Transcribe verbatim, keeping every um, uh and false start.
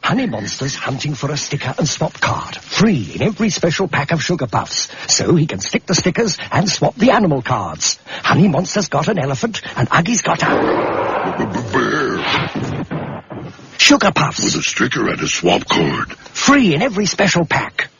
Honey Monster's hunting for a sticker and swap card. Free in every special pack of Sugar Puffs. So he can stick the stickers and swap the animal cards. Honey Monster's got an elephant and Uggy's got a... bear. Sugar Puffs. With a sticker and a swap card. Free in every special pack.